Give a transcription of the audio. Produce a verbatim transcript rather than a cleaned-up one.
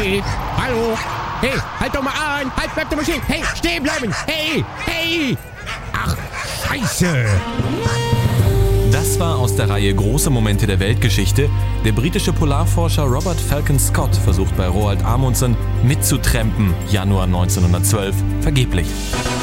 Hey, hallo. Hey, halt doch mal an. Halt, bleib doch mal stehen. Hey, stehen bleiben. Hey, hey. Ach, scheiße. Das war aus der Reihe Große Momente der Weltgeschichte. Der britische Polarforscher Robert Falcon Scott versucht bei Roald Amundsen mitzutrampen, Januar neunzehnhundertzwölf, vergeblich.